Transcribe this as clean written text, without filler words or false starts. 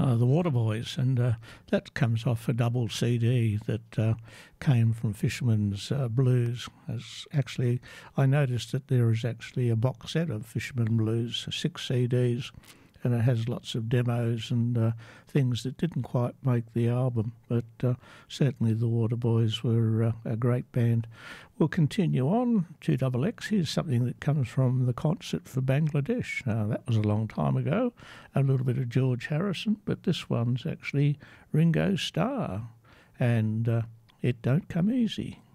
the Waterboys, and that comes off a double CD that came from Fisherman's Blues. As actually, I noticed that there is actually a box set of Fisherman Blues, 6 CDs, and it has lots of demos and things that didn't quite make the album, but certainly the Waterboys were a great band. We'll continue on to Double X. Here's something that comes from the concert for Bangladesh. That was a long time ago, a little bit of George Harrison, but this one's actually Ringo Starr, and It Don't Come Easy.